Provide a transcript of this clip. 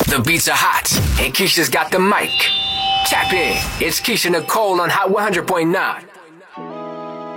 The beats are hot, and Keisha's got the mic. Tap in. It's Keisha Nicole on Hot 100.9.